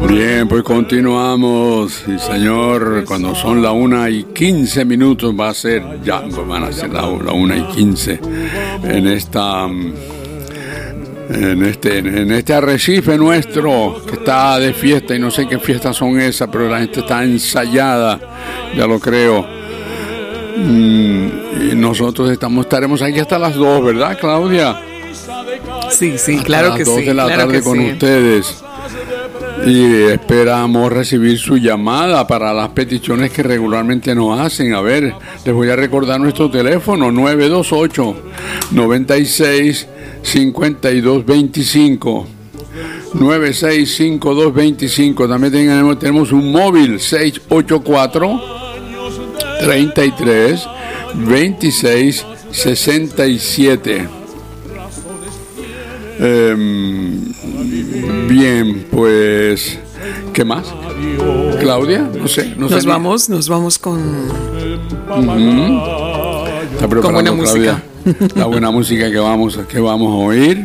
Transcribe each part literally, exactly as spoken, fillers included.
Bien, pues continuamos. Sí, señor, cuando son la una y quince minutos va a ser, ya van a ser la, la una y quince en esta, en este, en este arrecife nuestro que está de fiesta y no sé qué fiestas son esas, pero la gente está ensayada, ya lo creo. Y nosotros estamos, estaremos aquí hasta las dos, ¿verdad, Claudia? Sí, sí, claro que sí. A las dos de la claro tarde con sí. ustedes. Y esperamos recibir su llamada para las peticiones que regularmente nos hacen. A ver, les voy a recordar nuestro teléfono: nueve dos ocho, nueve seis, cinco dos dos cinco. nueve seis cinco dos dos cinco. También tenemos, tenemos un móvil: seis ocho cuatro, tres tres, dos seis seis siete. Eh, bien, pues, ¿qué más? Claudia, no sé. No nos sé vamos, nos vamos con... Uh-huh. Está preparando, con buena Claudia, música. La buena música que vamos, que vamos a oír.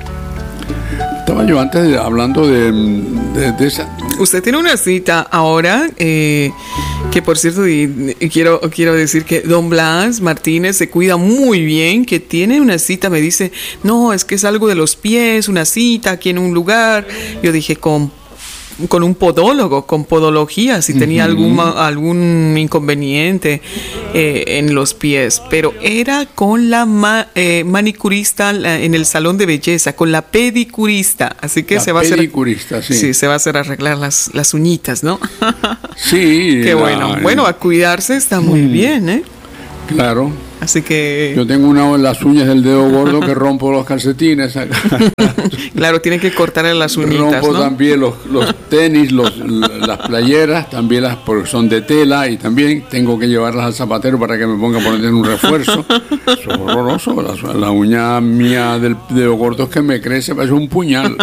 Estaba yo antes de, hablando de, de, de esa... Usted tiene una cita ahora, eh, que por cierto, y, y quiero, quiero decir que don Blas Martínez se cuida muy bien, que tiene una cita, me dice, no, es que es algo de los pies, una cita aquí en un lugar. Yo dije, con con un podólogo, con podología, si tenía uh-huh. algún, algún inconveniente eh, en los pies, pero era con la ma, eh, manicurista la, en el salón de belleza, con la pedicurista, así que la se va a hacer, pedicurista, sí. sí, se va a hacer arreglar las, las uñitas, ¿no? Sí. Qué la, bueno, bueno, a cuidarse está muy mm, bien, ¿eh? Claro. Así que... Yo tengo una en las uñas del dedo gordo que rompo los calcetines. Claro, tiene que cortarle las uñitas, rompo ¿no? también los, los tenis, los, las playeras, también las porque son de tela y también tengo que llevarlas al zapatero para que me ponga a poner un refuerzo. Eso es horroroso. La, la uña mía del dedo gordo es que me crece, parece un puñal.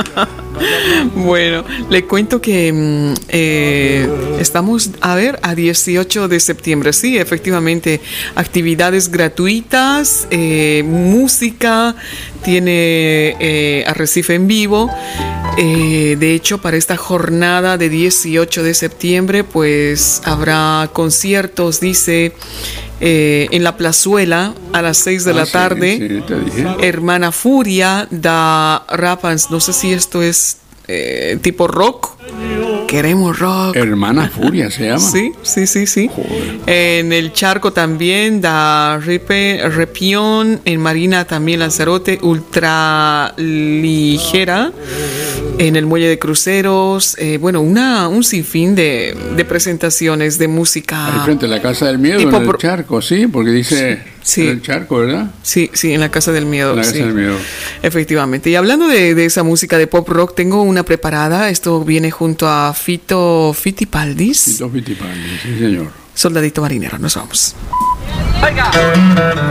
Bueno, le cuento que eh, estamos, a ver, a dieciocho de septiembre. Sí, efectivamente, actividades gratuitas, eh, música, tiene eh, Arrecife en vivo. Eh, de hecho, para esta jornada de dieciocho de septiembre, pues habrá conciertos, dice, eh, en la plazuela a las seis de ah, la sí, tarde. Sí, te dije. Hermana Furia da Rapans, no sé si esto es eh, tipo rock. Queremos rock. Hermana Furia se llama. Sí, sí, sí, sí. Joder. En el Charco también da Ripe, Repión. En Marina también Lanzarote. Ultra ligera. En el Muelle de Cruceros. Eh, bueno, una un sinfín de, de presentaciones de música. Ahí frente a la Casa del Miedo, en el Charco, sí, porque dice... Sí. En el Charco, ¿verdad? Sí, sí, en la Casa del Miedo. En la Casa sí. del Miedo. Efectivamente. Y hablando de, de esa música de pop rock, tengo una preparada. Esto viene junto a Fito Fitipaldis. Fito Fitipaldis, sí, señor. Soldadito marinero, nos vamos. Venga.